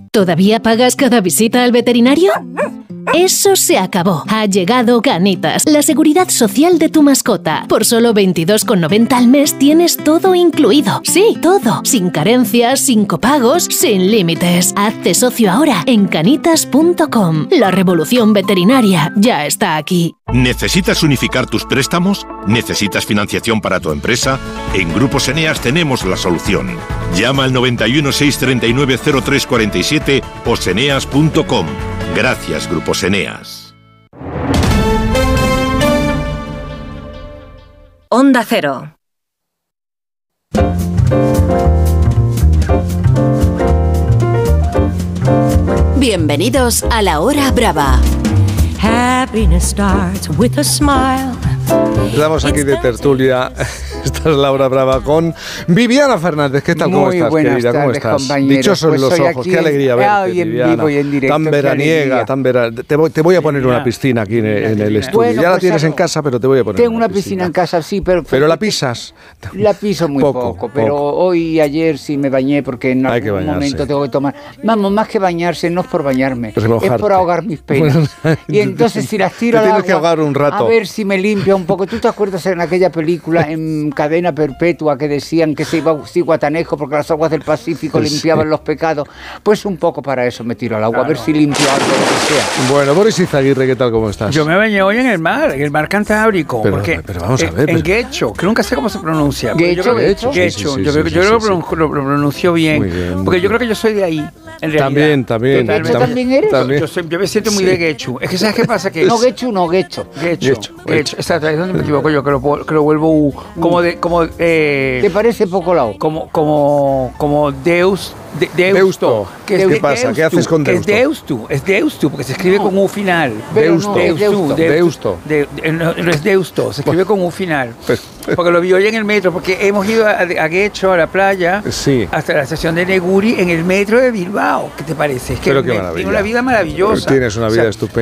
¿Todavía pagas cada visita al veterinario? Eso se acabó. Ha llegado Canitas, la seguridad social de tu mascota. Por solo 22,90 al mes tienes todo incluido. Sí, todo. Sin carencias, sin copagos, sin límites. Hazte socio ahora en canitas.com. La revolución veterinaria ya está aquí. ¿Necesitas unificar tus préstamos? ¿Necesitas financiación para tu empresa? En Grupos Eneas tenemos la solución. Llama al 91 639 0347 o seneas.com. Gracias, Grupos Eneas. Onda Cero. Bienvenidos a La Hora Brava. Happiness starts with a smile. Estamos aquí de tertulia. Esta es La Hora Brava con Viviana Fernández. ¿Qué tal? ¿Cómo estás, querida? ¿Cómo estás? Dichosos pues los ojos. Qué alegría verte, Viviana. Vivo y en directo, tan veraniega, tan veraniega. Te voy a poner una piscina aquí en el estudio. Bueno, ya la pues tienes en casa, pero te voy a poner tengo una piscina en casa, sí, pero la pisas. La piso muy poco, pero hoy y ayer sí me bañé porque en algún momento tengo que tomar. Vamos, más que bañarse, no es por bañarme, es por ahogar mis penas. Y entonces si las tiro al agua, que ahogar un rato. A ver si me limpia un poco. ¿Tú te acuerdas en aquella película en Cadena Perpetua que decían que se iba a Zihuatanejo porque las aguas del Pacífico limpiaban los pecados? Pues un poco para eso me tiro al agua, a ver si limpio algo, lo que sea. Bueno, Boris Izaguirre, ¿qué tal? ¿Cómo estás? Yo me bañé hoy en el mar Cantábrico. Pero vamos a ver. En Guecho, que nunca sé cómo se pronuncia. Guecho. Yo creo que lo pronuncio bien. Porque yo creo que yo soy de ahí, en realidad. También. ¿De Guecho también eres? Yo me siento muy de Guecho. Es que ¿sabes qué pasa? Que no Guecho, no Guecho. Guecho. Exacto, es donde me equivoco yo, que lo vuelvo ¿te parece poco lao? Como Deusto. ¿Qué pasa? ¿Qué haces con Deusto? Es Deusto, porque se escribe con U final. Deusto. No es Deusto, se escribe con U final. Porque lo vi hoy en el metro, porque hemos ido a Guecho, a la playa, hasta la estación de Neguri, en el metro de Bilbao. ¿Qué te parece? Es que Pero qué maravilla. tiene una vida maravillosa. Tienes una vida estupenda.